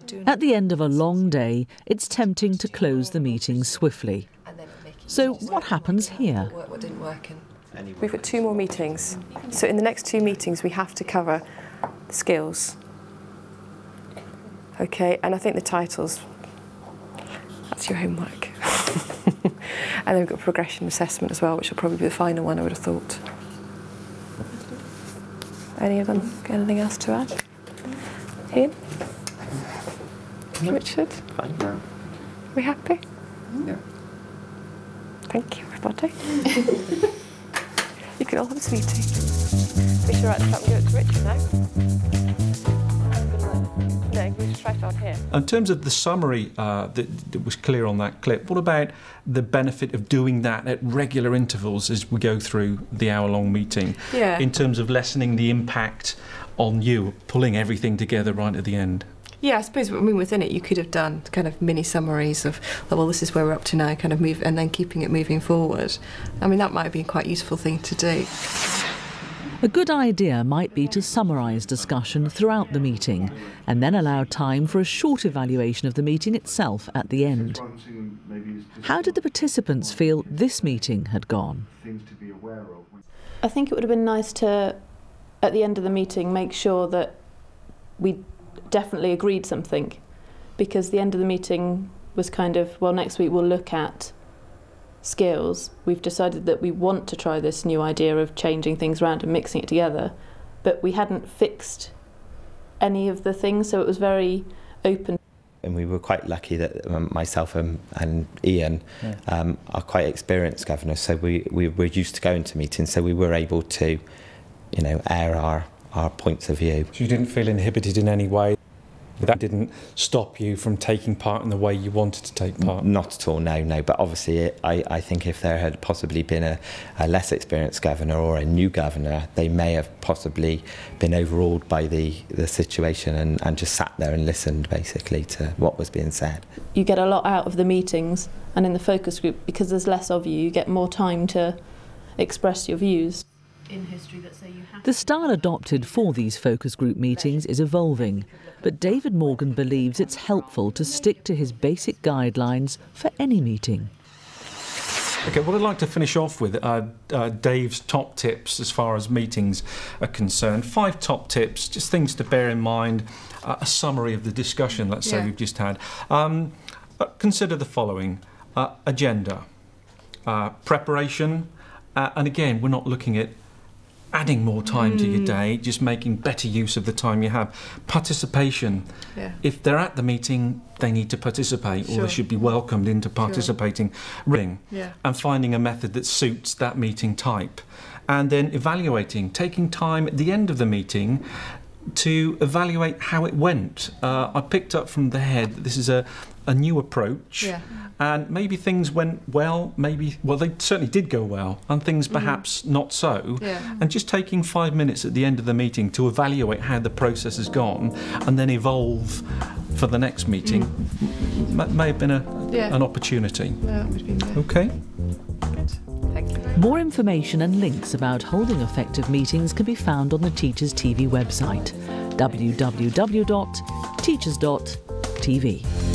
At the end of a long day, it's tempting to close the meeting swiftly. So what happens here? What didn't work? We've got 2 more meetings. So in the next 2 meetings, we have to cover skills. Okay, and I think the titles, that's your homework. And then we've got progression assessment as well, which will probably be the final one, I would have thought. Any of them got anything else to add? Ian? Richard? Fine. No. We happy? Yeah. Thank you, everybody. You can all have a sweetie. We should write this up and give it to Richard now. No, we should try it on here. In terms of the summary that was clear on that clip, what about the benefit of doing that at regular intervals as we go through the hour-long meeting? Yeah. In terms of lessening the impact on you, pulling everything together right at the end? Yeah, I suppose, within it you could have done kind of mini summaries of, well, this is where we're up to now, kind of move, and then keeping it moving forward. I mean, that might have been quite a useful thing to do. A good idea might be to summarise discussion throughout the meeting and then allow time for a short evaluation of the meeting itself at the end. How did the participants feel this meeting had gone? I think it would have been nice to, at the end of the meeting, make sure that we definitely agreed something, because the end of the meeting was kind of, well, next week we'll look at skills. We've decided that we want to try this new idea of changing things around and mixing it together, but we hadn't fixed any of the things, so it was very open. And we were quite lucky that myself and Ian are quite experienced governors, so we were used to going to meetings, so we were able to, you know, air our points of view. So you didn't feel inhibited in any way? That didn't stop you from taking part in the way you wanted to take part? Not at all, no. But obviously, I think if there had possibly been a less experienced governor or a new governor, they may have possibly been overawed by the situation and just sat there and listened, basically, to what was being said. You get a lot out of the meetings, and in the focus group, because there's less of you get more time to express your views. The style adopted for these focus group meetings is evolving, but David Morgan believes it's helpful to stick to his basic guidelines for any meeting. OK, what I'd like to finish off with are Dave's top tips as far as meetings are concerned. 5 top tips, just things to bear in mind, a summary of the discussion, let's say, we've just had. Consider the following: agenda, preparation, and again, we're not looking at adding more time to your day, just making better use of the time you have. Participation. Yeah. If they're at the meeting, they need to participate, or they should be welcomed into participating. And finding a method that suits that meeting type. And then evaluating, taking time at the end of the meeting to evaluate how it went. I picked up from the head that this is a new approach, and maybe things went well, well, they certainly did go well, and things perhaps not so. And just taking 5 minutes at the end of the meeting to evaluate how the process has gone and then evolve for the next meeting may have been an opportunity. Yeah, that would be good. OK. Good. Thank you. More information and links about holding effective meetings can be found on the Teachers TV website, www.teachers.tv.